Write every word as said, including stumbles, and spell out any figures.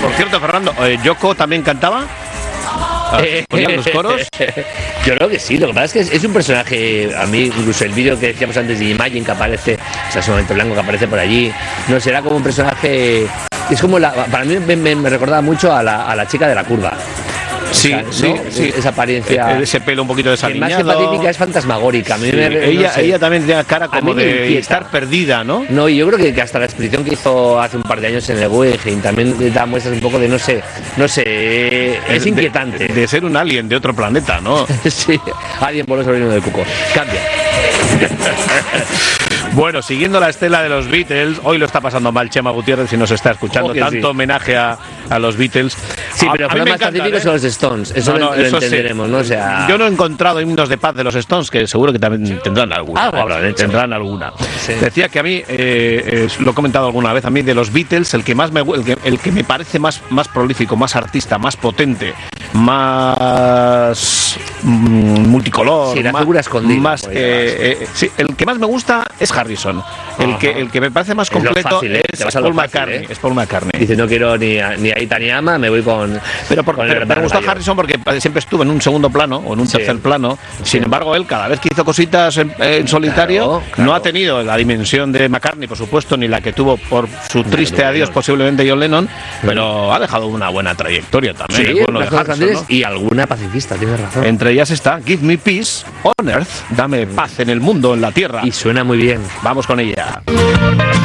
Por cierto, Fernando, eh, ¿Yoko también cantaba? ¿Ponían los coros? Yo creo que sí, lo que pasa es que es, es un personaje, a mí incluso el vídeo que decíamos antes de Imagine que aparece, o sea, solamente blanco que aparece por allí, no será como un personaje, es como la, para mí me, me, me recordaba mucho a la, a la chica de la curva. Sí, o sea, sí, ¿no? sí, esa apariencia, ese pelo un poquito desaliñado. Más que patética es fantasmagórica. A mí sí, me, ella, no sé. ella también tiene cara como de inquieta. Estar perdida, ¿no? No, y yo creo que, que hasta la exposición que hizo hace un par de años en el Guggenheim también da muestras un poco de no sé, no sé, es de, inquietante. De, de ser un alien de otro planeta, ¿no? Sí, alguien voló sobre el del cuco. Cambia. Bueno, siguiendo la estela de los Beatles, hoy lo está pasando mal Chema Gutiérrez si nos está escuchando, oh, tanto sí. homenaje a, a los Beatles. Sí, a, pero a mí lo me más encantan, pacífico ¿eh? son los Stones, eso no, lo, no, lo eso entenderemos, sí. ¿no? O sea... Yo no he encontrado himnos de paz de los Stones, que seguro que también tendrán alguna. Algo habrán hecho. Tendrán alguna. Sí. Decía que a mí, eh, eh, lo he comentado alguna vez, a mí de los Beatles, el que más me, el que, el que me parece más, más prolífico, más artista, más potente, más mm, multicolor, sí, la más, figura escondida, más eh, eh, sí, el que más me gusta es Harrison. El que, el que me parece más completo es, fácil, ¿eh? es, es Paul fácil, McCartney, ¿eh? es Paul McCartney. Dice, no quiero ni a, ni a Ita ni a Ama, me voy con... Pero, por, con pero me gustó Harrison porque siempre estuvo en un segundo plano o en un sí. tercer plano. Sí. Sin embargo, él cada vez que hizo cositas en, en solitario, claro, claro. no ha tenido la dimensión de McCartney, por supuesto, ni la que tuvo por su triste no, adiós no. posiblemente John Lennon, pero ha dejado una buena trayectoria también. Sí, el bueno de unas cosas Harrison, ¿no? y alguna pacifista, tienes razón. Entre ellas está Give Me Peace on Earth, dame paz en el mundo, en la tierra. Y suena muy bien. Vamos con ella.